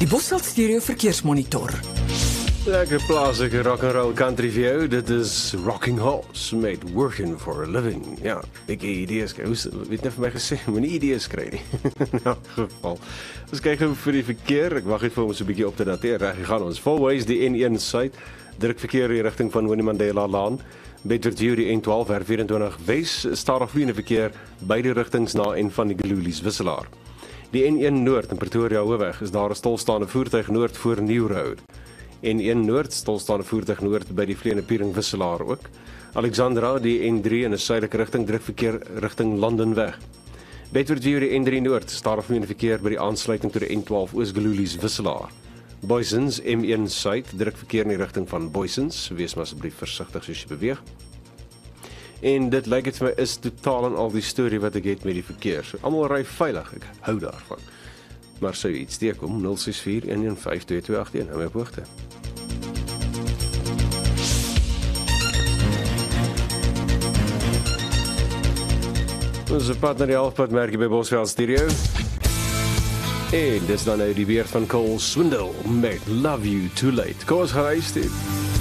Die Bosveld Stereo Verkeersmonitor. Lekker plaaslike rock'n'roll country vir jou. Dit is Rocking Horse met Working for a Living. Ja, ek idees kry. Weet net vir my gesê, moenie idees kry nie. In elk geval. Ons kyk gou vir die verkeer. Ek wag net vir ons 'n bietjie op te dateer. Reg, gaan ons. Volways die N1 suid, druk verkeer in rigting van Winnie Mandela Laan. Bedford die N12 R24 Wes, stadig vloeiende verkeer beide rigtings na en van die Gululies wisselaar. Die N1 Noord in Pretoria Hoofweg is daar 'n stilstaande voertuig noord voor New Road. N1 Noord stilstaande voertuig noord by die Vleene Piering wisselaar ook. Alexandra die N3 in 'n suidelike rigting druk verkeer rigting Landenweg. Bedford die N3 Noord stadig vloeiende verkeer by die aansluiting tot die N12 Oos Gululies wisselaar. Boysens M1 Suid druk verkeer in die rigting van Boysens. Wees maar asseblief versigtig as jy beweeg. En dit lyk dit vir my is totaal en al die storie wat ek het met die verkeer. So, almal ry veilig, ek hou daarvan. Maar sou iets teekom 064 115 2281 aan my hoogte. Ons partner die halfpad merkie by Bosveld Stereo. En dis dan nou die weer van Cole Swindle met Love You Too Late. Kom ons gaan huis toe.